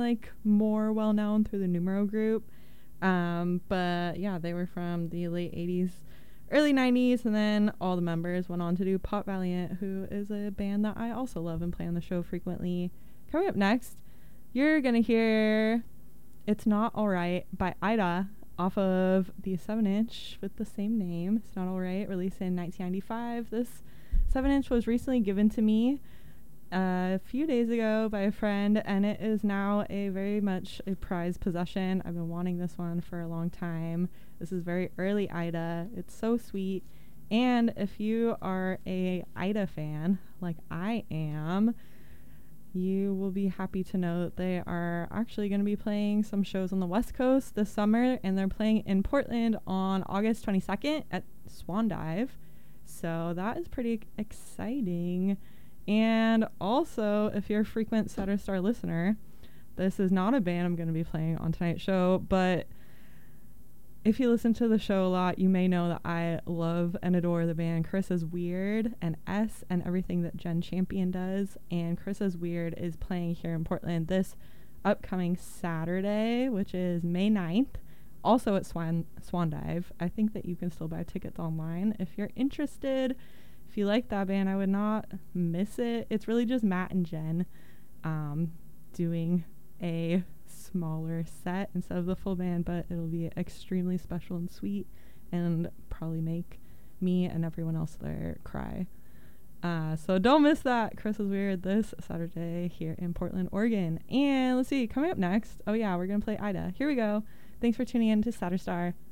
like more well known through the Numero group. But yeah, they were from the late 80s, early 90s, and then all the members went on to do Pot Valiant, who is a band that I also love and play on the show frequently. Coming up next, you're gonna hear It's Not Alright by Ida off of the 7-inch with the same name. It's Not Alright, released in 1995. This 7-inch was recently given to me a few days ago by a friend, and it is now a very much a prized possession. I've been wanting this one for a long time. This is very early Ida. It's so sweet. And if you are a Ida fan like I am, you will be happy to know that they are actually going to be playing some shows on the West Coast this summer, and they're playing in Portland on August 22nd at Swan Dive. So that is pretty exciting. And also, if you're a frequent Saturn Star listener, this is not a band I'm going to be playing on tonight's show, but if you listen to the show a lot, you may know that I love and adore the band Chris is Weird and S and everything that Jen Champion does. And Chris is Weird is playing here in Portland this upcoming Saturday, which is May 9th, also at Swan Dive. I think that you can still buy tickets online if you're interested. If you like that band, I would not miss it. It's really just Matt and Jen doing a smaller set instead of the full band, but it'll be extremely special and sweet and probably make me and everyone else there cry. So don't miss that. Chris is Weird this Saturday here in Portland, Oregon. And let's see, coming up next, oh yeah, we're going to play Ida. Here we go. Thanks for tuning in to Saturn Star.